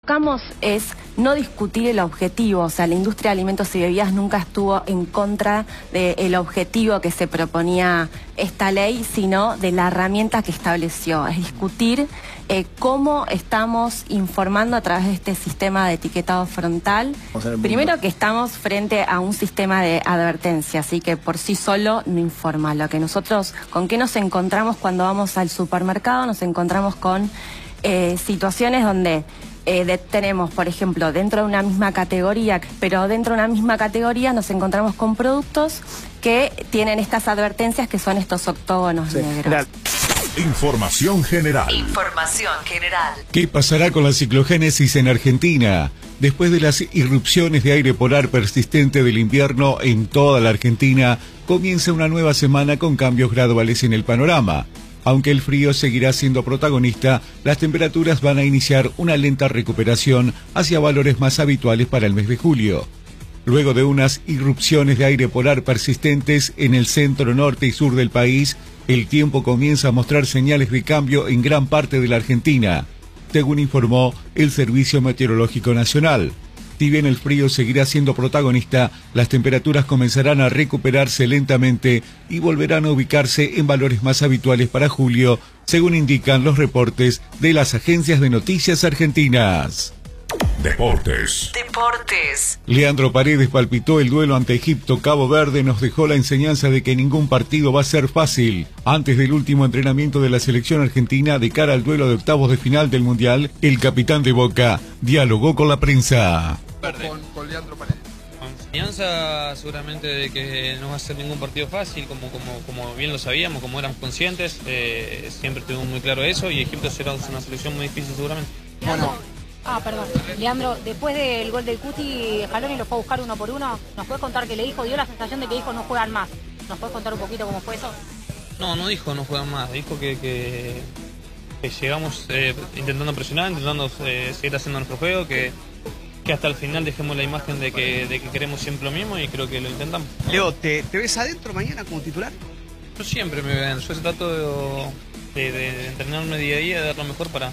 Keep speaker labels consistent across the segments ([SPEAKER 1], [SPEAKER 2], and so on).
[SPEAKER 1] buscamos es no discutir el objetivo, o sea, la industria de alimentos y bebidas nunca estuvo en contra del objetivo que se proponía esta ley, sino de la herramienta que estableció, es discutir cómo estamos informando a través de este sistema de etiquetado frontal. Primero que estamos frente a un sistema de advertencia, así que por sí solo no informa. Lo que nosotros, ¿con qué nos encontramos cuando vamos al supermercado? Nos encontramos con situaciones donde tenemos, por ejemplo, dentro de una misma categoría, pero dentro de una misma categoría nos encontramos con productos que tienen estas advertencias que son estos octógonos negros.
[SPEAKER 2] Información general.
[SPEAKER 3] Información general.
[SPEAKER 4] ¿Qué pasará con la ciclogénesis en Argentina? Después de las irrupciones de aire polar persistente del invierno en toda la Argentina, comienza una nueva semana con cambios graduales en el panorama. Aunque el frío seguirá siendo protagonista, las temperaturas van a iniciar una lenta recuperación hacia valores más habituales para el mes de julio. Luego de unas irrupciones de aire polar persistentes en el centro, norte y sur del país, el tiempo comienza a mostrar señales de cambio en gran parte de la Argentina, según informó el Servicio Meteorológico Nacional. Si bien el frío seguirá siendo protagonista, las temperaturas comenzarán a recuperarse lentamente y volverán a ubicarse en valores más habituales para julio, según indican los reportes de las agencias de noticias argentinas.
[SPEAKER 2] Deportes.
[SPEAKER 4] Leandro Paredes palpitó el duelo ante Egipto. Cabo Verde nos dejó la enseñanza de que ningún partido va a ser fácil. Antes del último entrenamiento de la selección argentina de cara al duelo de octavos de final del Mundial, el capitán de Boca dialogó con la prensa.
[SPEAKER 5] Con Leandro Paredes. Enseñanza seguramente de que no va a ser ningún partido fácil, como bien lo sabíamos, como éramos conscientes, siempre tuvimos muy claro eso, y Egipto será una selección muy difícil seguramente.
[SPEAKER 6] Perdón. Leandro, después del gol del Cuti, Scaloni lo fue a buscar uno por uno. ¿Nos puedes contar qué le dijo? Dio la sensación de que dijo no juegan más. ¿Nos puedes contar un poquito cómo fue eso?
[SPEAKER 5] No dijo no juegan más. Dijo que llegamos intentando presionar, intentando seguir haciendo nuestro juego, que hasta el final dejemos la imagen de que queremos siempre lo mismo, y creo que lo intentamos.
[SPEAKER 7] Leo, ¿te ves adentro mañana como titular?
[SPEAKER 5] Yo siempre me veo adentro. Yo trato de entrenarme día a día, de dar lo mejor para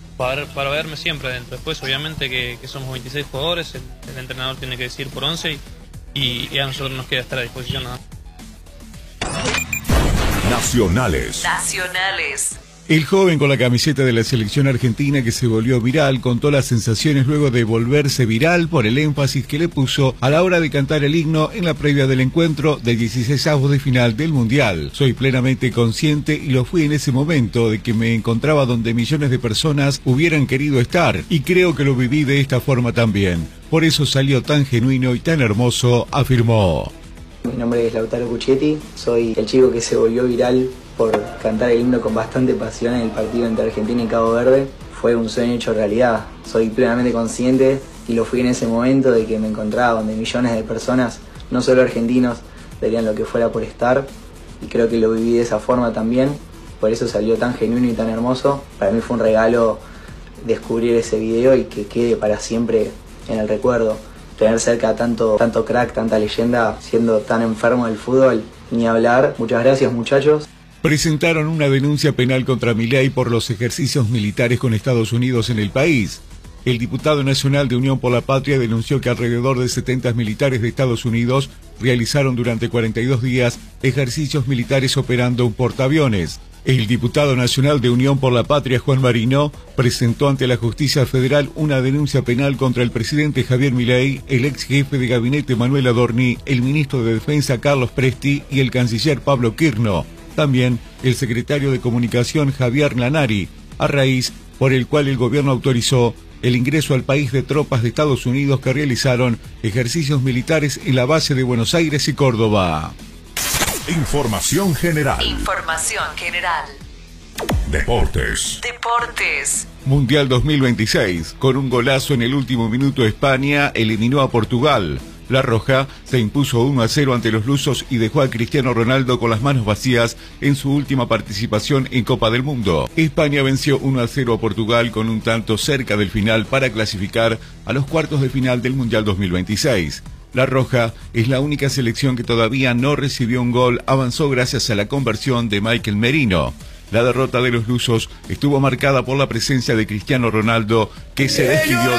[SPEAKER 5] verme siempre adentro. Después, obviamente, que somos 26 jugadores, el entrenador tiene que decidir por 11 y a nosotros nos queda estar a disposición nada.
[SPEAKER 2] Nacionales.
[SPEAKER 4] El joven con la camiseta de la selección argentina que se volvió viral contó las sensaciones luego de volverse viral por el énfasis que le puso a la hora de cantar el himno en la previa del encuentro de 16avos de final del Mundial. Soy plenamente consciente, y lo fui en ese momento, de que me encontraba donde millones de personas hubieran querido estar, y creo que lo viví de esta forma también. Por eso salió tan genuino y tan hermoso, afirmó.
[SPEAKER 8] Mi nombre es Lautaro Cuchetti, soy el chico que se volvió viral por cantar el himno con bastante pasión en el partido entre Argentina y Cabo Verde. Fue un sueño hecho realidad. Soy plenamente consciente, y lo fui en ese momento, de que me encontraba donde millones de personas, no solo argentinos, darían lo que fuera por estar, y creo que lo viví de esa forma también. Por eso salió tan genuino y tan hermoso. Para mí fue un regalo descubrir ese video y que quede para siempre en el recuerdo. Tener cerca tanto crack, tanta leyenda, siendo tan enfermo del fútbol, ni hablar. Muchas gracias, muchachos.
[SPEAKER 4] Presentaron una denuncia penal contra Milei por los ejercicios militares con Estados Unidos en el país. El diputado nacional de Unión por la Patria denunció que alrededor de 70 militares de Estados Unidos realizaron durante 42 días ejercicios militares operando un portaaviones. El diputado nacional de Unión por la Patria, Juan Marino, presentó ante la Justicia Federal una denuncia penal contra el presidente Javier Milei, el ex jefe de gabinete Manuel Adorni, el ministro de Defensa Carlos Presti y el canciller Pablo Quirno. También el secretario de Comunicación Javier Lanari, a raíz por el cual el gobierno autorizó el ingreso al país de tropas de Estados Unidos que realizaron ejercicios militares en la base de Buenos Aires y Córdoba.
[SPEAKER 2] Información general. Deportes.
[SPEAKER 4] Mundial 2026. Con un golazo en el último minuto, España eliminó a Portugal. La Roja se impuso 1-0 ante los lusos y dejó a Cristiano Ronaldo con las manos vacías en su última participación en Copa del Mundo. España venció 1-0 a Portugal con un tanto cerca del final para clasificar a los cuartos de final del Mundial 2026. La Roja es la única selección que todavía no recibió un gol, avanzó gracias a la conversión de Michael Merino. La derrota de los lusos estuvo marcada por la presencia de Cristiano Ronaldo, que se despidió